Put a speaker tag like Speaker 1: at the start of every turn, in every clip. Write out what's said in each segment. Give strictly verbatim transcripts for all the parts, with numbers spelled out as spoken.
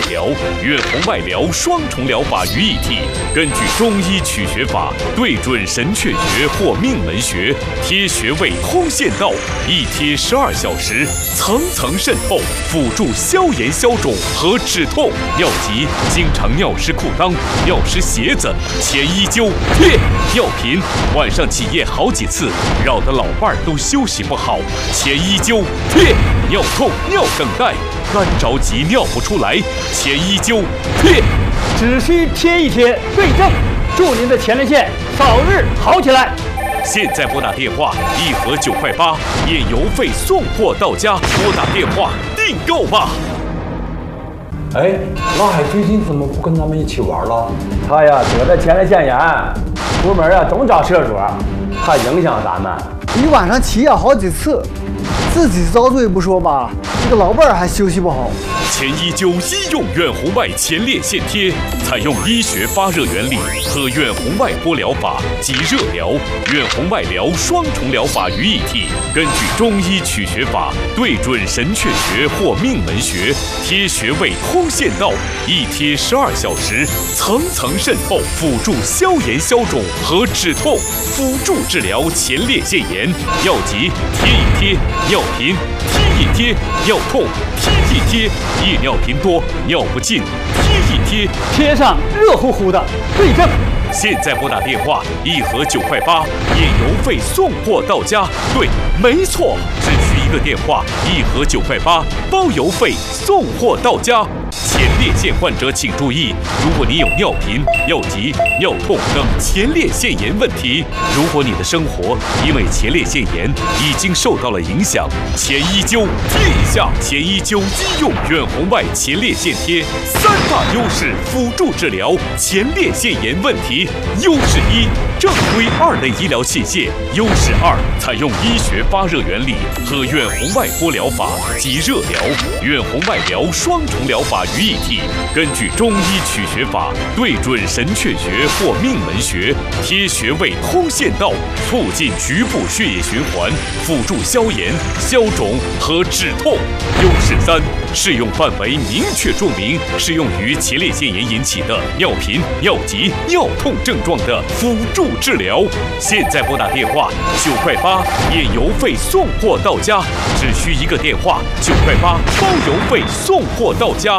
Speaker 1: 疗、远红外疗双重疗法于一体，根据中医取穴法，对准神阙穴或命门穴，贴穴位通线道，一贴十二小时，层层渗透，辅助消炎消肿和止痛。尿急、经常尿湿裤裆、尿湿鞋子，前一灸贴。尿频，晚上起夜好几次，扰得老伴儿都休息不好，前一灸贴。尿痛、尿等待，干着急尿不出来，前一灸贴。
Speaker 2: 只需贴一贴，对症，祝您的前列腺早日好起来。
Speaker 1: 现在拨打电话，一盒九块八，免邮费送货到家。拨打电话订购吧。
Speaker 3: 哎，老海最近怎么不跟咱们一起玩了？
Speaker 2: 他呀得了前列腺炎，出门啊总找厕所，怕影响咱们。
Speaker 4: 一晚上起夜好几次，自己遭罪不说吧，这个老伴儿还休息不好。
Speaker 1: 前一灸医用远红外前列腺贴，采用医学发热原理和远红外波疗法及热疗、远红外疗双重疗法于一体，根据中医取穴法，对准神阙穴或命门穴，贴穴位通线道，一贴十二小时，层层渗透，辅助消炎消肿和止痛，辅助治疗前列腺炎。尿急贴一贴，尿频贴一贴，尿痛贴一贴，夜尿频多、尿不尽，贴一贴，
Speaker 2: 贴上热乎乎的，对症。
Speaker 1: 现在拨打电话，一盒九块八，免邮费送货到家。对，没错，只需一个电话，一盒九块八，包邮费送货到家。前列腺患者请注意，如果你有尿频、尿急、尿痛等前列腺炎问题，如果你的生活因为前列腺炎已经受到了影响，前一灸贴一下。前一灸医用远红外前列腺贴，三大优势辅助治疗前列腺炎问题。优势一，正规二类医疗器械；优势二，采用医学发热原理和远红外波疗法及热疗、远红外疗双重疗法于一体，根据中医取穴法，对准神阙穴或命门穴，贴穴位通线道，促进局部血液循环，辅助消炎、消肿和止痛。优势三，适用范围明确注明适用于前列腺炎引起的尿频、尿急、尿痛症状的辅助治疗。现在拨打电话九块八，免邮费送货到家，只需一个电话，九块八包邮费送货到家。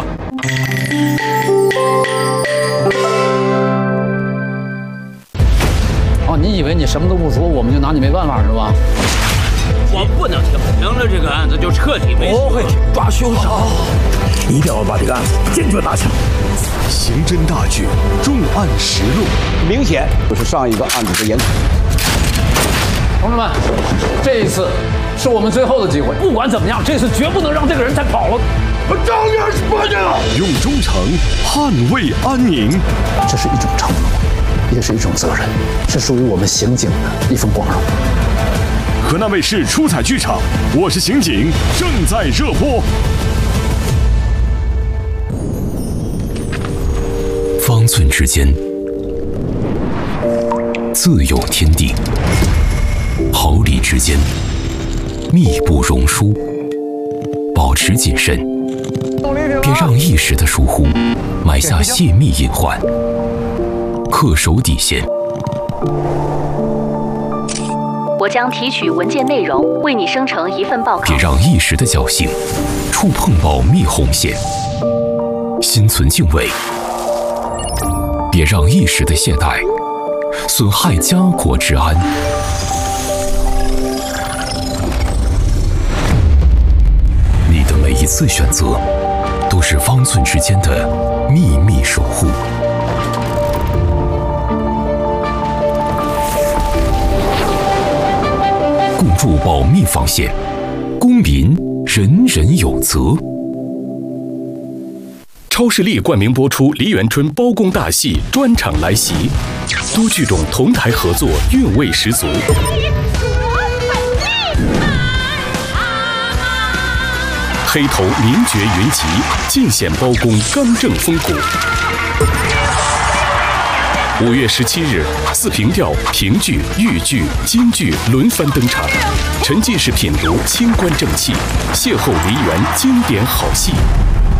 Speaker 5: 哦，你以为你什么都不说，我们就拿你没办法是吧？
Speaker 6: 我不能停，停了这个案子就彻底没戏。
Speaker 3: 不会抓凶手，一定要把这个案子坚决拿下。
Speaker 7: 刑侦大剧《重案实录》，
Speaker 8: 明显就是上一个案子的延续。
Speaker 5: 同志们，这一次是我们最后的机会，不管怎么样，这次绝不能让这个人再跑了。
Speaker 7: 我张眼是八年了，用忠诚捍卫安宁。
Speaker 5: 这是一种承诺，也是一种责任，是属于我们刑警的一份光荣。
Speaker 7: 河南卫视出彩剧场，我是刑警，正在热播。
Speaker 9: 方寸之间，自有天地；毫厘之间，密不容疏。保持谨慎，别让一时的疏忽埋下泄密隐患。恪守底线。
Speaker 10: 我将提取文件内容，为你生成一份报告。
Speaker 9: 别让一时的侥幸触碰保密红线。心存敬畏，别让一时的懈怠损害家国之安。你的每一次选择，都是方寸之间的秘密守护。共筑保密防线，公民人人有责。
Speaker 1: 超视力冠名播出梨园春包公大戏专场来袭，多剧种同台合作，韵味十足。黑头名角云集，尽显包公刚正风骨。五月十七日，四平调、评剧、豫剧、京剧轮番登场，沉浸式品读清官正气，邂逅梨园经典好戏。